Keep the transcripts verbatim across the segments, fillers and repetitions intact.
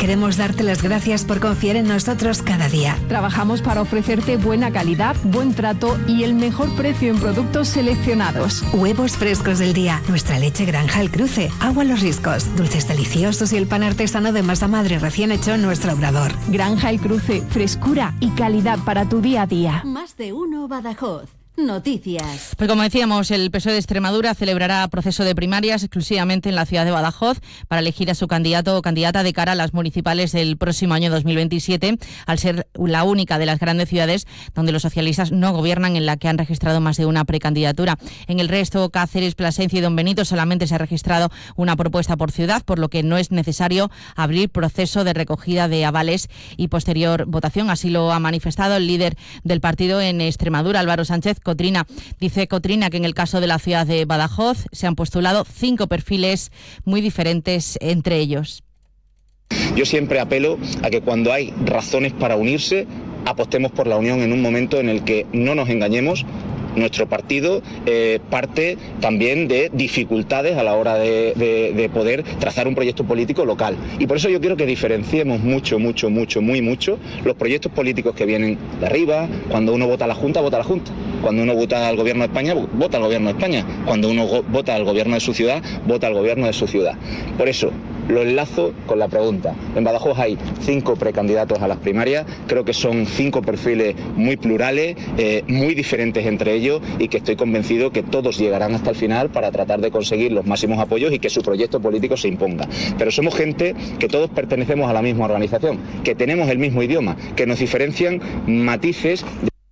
queremos darte las gracias por confiar en nosotros cada día. Trabajamos para ofrecerte buena calidad, buen trato y el mejor precio en productos seleccionados. Huevos frescos del día, nuestra leche Granja El Cruce, agua Los Riscos, dulces deliciosos y el pan artesano de masa madre recién hecho en nuestro obrador. Granja El Cruce, frescura y calidad para tu día a día. Más de uno Badajoz. Noticias. Pues como decíamos, el P S O E de Extremadura celebrará proceso de primarias exclusivamente en la ciudad de Badajoz para elegir a su candidato o candidata de cara a las municipales del próximo año dos mil veintisiete, al ser la única de las grandes ciudades donde los socialistas no gobiernan, en la que han registrado más de una precandidatura. En el resto, Cáceres, Plasencia y Don Benito, solamente se ha registrado una propuesta por ciudad, por lo que no es necesario abrir proceso de recogida de avales y posterior votación. Así lo ha manifestado el líder del partido en Extremadura, Álvaro Sánchez Cotrina. Dice Cotrina que en el caso de la ciudad de Badajoz se han postulado cinco perfiles muy diferentes entre ellos. Yo siempre apelo a que cuando hay razones para unirse, apostemos por la unión en un momento en el que no nos engañemos. Nuestro partido eh, parte también de dificultades a la hora de, de, de poder trazar un proyecto político local. Y por eso yo quiero que diferenciemos mucho, mucho, mucho, muy mucho los proyectos políticos que vienen de arriba. Cuando uno vota a la Junta, vota a la Junta. Cuando uno vota al Gobierno de España, vota al Gobierno de España. Cuando uno go- vota al Gobierno de su ciudad, vota al Gobierno de su ciudad. Por eso lo enlazo con la pregunta. En Badajoz hay cinco precandidatos a las primarias. Creo que son cinco perfiles muy plurales, eh, muy diferentes entre ellos, y que estoy convencido que todos llegarán hasta el final para tratar de conseguir los máximos apoyos y que su proyecto político se imponga. Pero somos gente que todos pertenecemos a la misma organización, que tenemos el mismo idioma, que nos diferencian matices.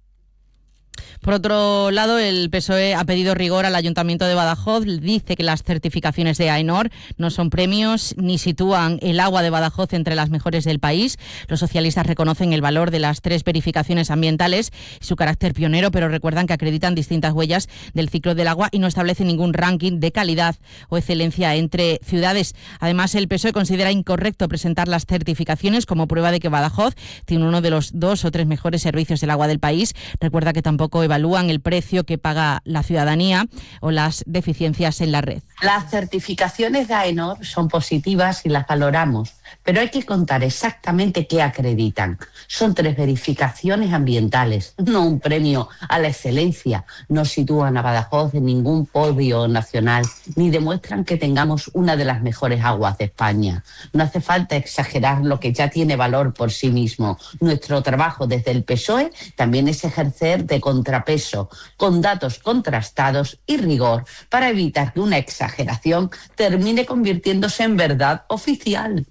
Por otro lado, el P S O E ha pedido rigor al Ayuntamiento de Badajoz. Dice que las certificaciones de AENOR no son premios ni sitúan el agua de Badajoz entre las mejores del país. Los socialistas reconocen el valor de las tres verificaciones ambientales y su carácter pionero, pero recuerdan que acreditan distintas huellas del ciclo del agua y no establecen ningún ranking de calidad o excelencia entre ciudades. Además, el P S O E considera incorrecto presentar las certificaciones como prueba de que Badajoz tiene uno de los dos o tres mejores servicios del agua del país. Recuerda que tampoco evalúan el precio que paga la ciudadanía o las deficiencias en la red. Las certificaciones de AENOR son positivas y las valoramos, pero hay que contar exactamente qué acreditan. Son tres verificaciones ambientales, no un premio a la excelencia. No sitúan a Badajoz en ningún podio nacional, ni demuestran que tengamos una de las mejores aguas de España. No hace falta exagerar lo que ya tiene valor por sí mismo. Nuestro trabajo desde el P S O E también es ejercer de contrapeso, con datos contrastados y rigor, para evitar que una exageración termine convirtiéndose en verdad oficial.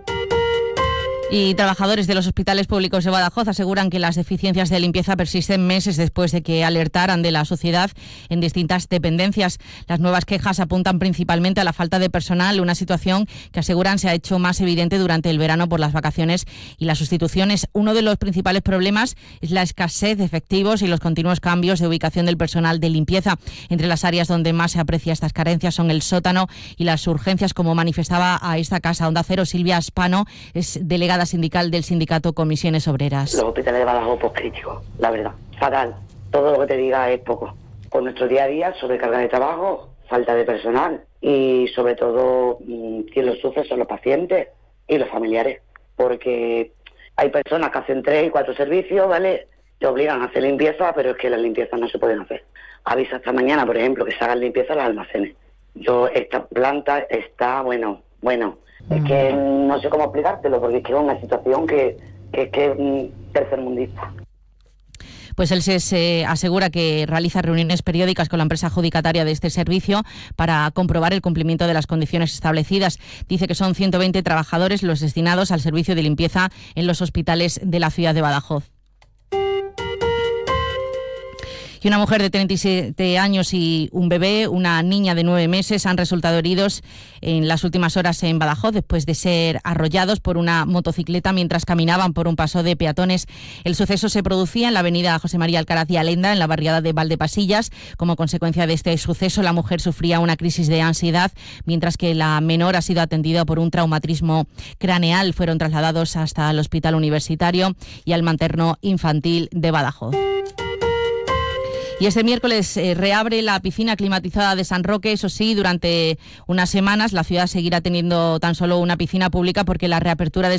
Y trabajadores de los hospitales públicos de Badajoz aseguran que las deficiencias de limpieza persisten meses después de que alertaran de la suciedad en distintas dependencias. Las nuevas quejas apuntan principalmente a la falta de personal, una situación que aseguran se ha hecho más evidente durante el verano por las vacaciones y las sustituciones. Uno de los principales problemas es la escasez de efectivos y los continuos cambios de ubicación del personal de limpieza. Entre las áreas donde más se aprecia estas carencias son el sótano y las urgencias, como manifestaba a esta casa Onda Cero Silvia Spano, es delegada sindical del sindicato Comisiones Obreras. Los hospitales de Badajoz, pues críticos, la verdad, fatal. Todo lo que te diga es poco. Con nuestro día a día, sobrecarga de trabajo, falta de personal y sobre todo quien lo sufre son los pacientes y los familiares, porque hay personas que hacen tres y cuatro servicios, ¿vale? Te obligan a hacer limpieza, pero es que las limpiezas no se pueden hacer. Avisa esta mañana, por ejemplo, que se hagan limpieza en los almacenes. Yo, esta planta está, bueno, bueno, es que no sé cómo explicártelo, porque es que es una situación que, que, que es mm, tercermundista. Pues el S E S eh, asegura que realiza reuniones periódicas con la empresa adjudicataria de este servicio para comprobar el cumplimiento de las condiciones establecidas. Dice que son ciento veinte trabajadores los destinados al servicio de limpieza en los hospitales de la ciudad de Badajoz. Y una mujer de treinta y siete años y un bebé, una niña de nueve meses, han resultado heridos en las últimas horas en Badajoz después de ser arrollados por una motocicleta mientras caminaban por un paso de peatones. El suceso se producía en la avenida José María Alcaraz y Alenda, en la barriada de Valdepasillas. Como consecuencia de este suceso, la mujer sufría una crisis de ansiedad, mientras que la menor ha sido atendida por un traumatismo craneal. Fueron trasladados hasta el Hospital Universitario y al Materno Infantil de Badajoz. Y este miércoles eh, reabre la piscina climatizada de San Roque. Eso sí, durante unas semanas la ciudad seguirá teniendo tan solo una piscina pública porque la reapertura de